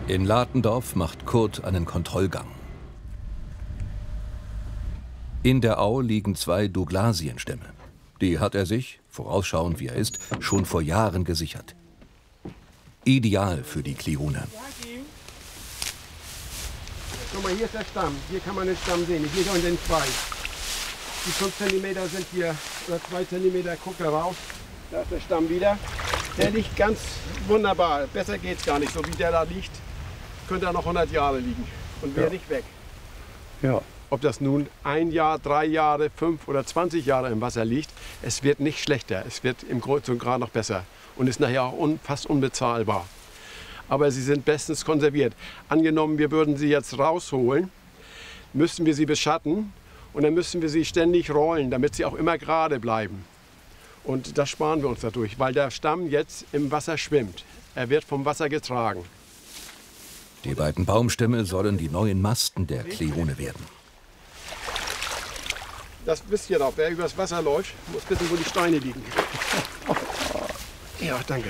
In Latendorf macht Kurt einen Kontrollgang. In der Au liegen 2 Douglasienstämme. Die hat er sich, vorausschauend wie er ist, schon vor Jahren gesichert. Ideal für die Kliune. Guck mal, hier ist der Stamm. Hier kann man den Stamm sehen. Ich liege an den 2. Die 5 cm sind hier, oder 2 cm, guckt da raus. Da ist der Stamm wieder. Der liegt ganz wunderbar. Besser geht's gar nicht. So wie der da liegt, könnte er noch 100 Jahre liegen und wäre nicht weg. Ja. Ob das nun 1 Jahr, 3 Jahre, 5 oder 20 Jahre im Wasser liegt, es wird nicht schlechter. Es wird im größten Grad noch besser und ist nachher auch fast unbezahlbar. Aber sie sind bestens konserviert. Angenommen, wir würden sie jetzt rausholen, müssten wir sie beschatten und dann müssen wir sie ständig rollen, damit sie auch immer gerade bleiben. Und das sparen wir uns dadurch, weil der Stamm jetzt im Wasser schwimmt. Er wird vom Wasser getragen. Die beiden Baumstämme sollen die neuen Masten der Kliune werden. Das wisst ihr doch, wer übers Wasser läuft, muss wissen, wo die Steine liegen. Ja, danke.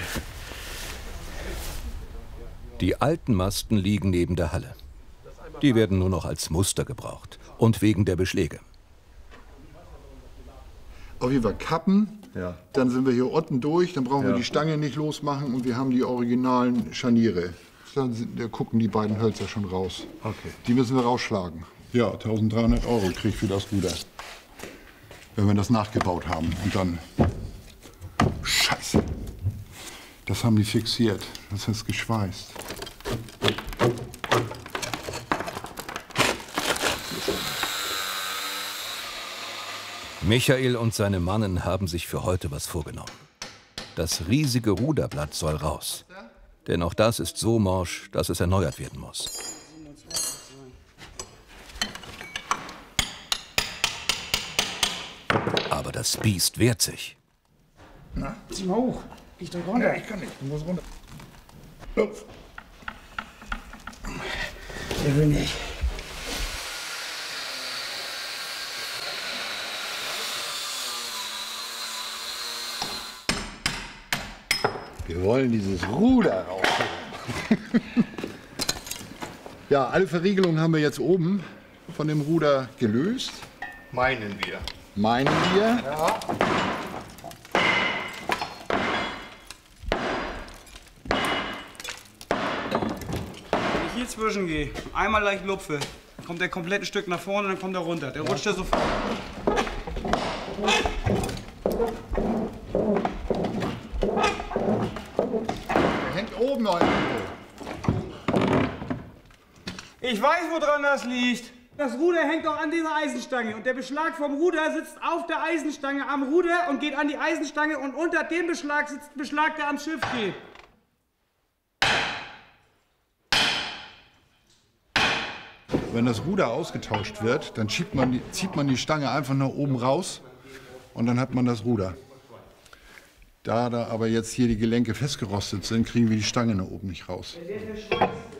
Die alten Masten liegen neben der Halle. Die werden nur noch als Muster gebraucht und wegen der Beschläge. Auf jeden Fall Kappen, ja. Dann sind wir hier unten durch, dann brauchen wir die Stange nicht losmachen und wir haben die originalen Scharniere. Da gucken die beiden Hölzer schon raus. Okay. Die müssen wir rausschlagen. Ja, 1300 € krieg ich für das Ruder. Wenn wir das nachgebaut haben. Und dann... Scheiße. Das haben die fixiert. Das ist geschweißt. Michael und seine Mannen haben sich für heute was vorgenommen. Das riesige Ruderblatt soll raus. Denn auch das ist so morsch, dass es erneuert werden muss. Aber das Biest wehrt sich. Na, zieh mal hoch. Ich drück runter. Ja, ich kann nicht. Du musst runter. Los. Der will nicht. Wir wollen dieses Ruder rausholen. Ja, alle Verriegelungen haben wir jetzt oben von dem Ruder gelöst. Meinen wir. Meinen wir? Ja. Wenn ich hier zwischen gehe, einmal leicht lupfe, dann kommt der komplette Stück nach vorne und dann kommt er runter. Der rutscht ja sofort. Der hängt oben noch irgendwo. Ich weiß, woran das liegt. Das Ruder hängt doch an dieser Eisenstange und der Beschlag vom Ruder sitzt auf der Eisenstange am Ruder und geht an die Eisenstange und unter dem Beschlag sitzt ein Beschlag, der am Schiff geht. Wenn das Ruder ausgetauscht wird, dann zieht man die Stange einfach nach oben raus und dann hat man das Ruder. Da aber jetzt hier die Gelenke festgerostet sind, kriegen wir die Stange nach oben nicht raus.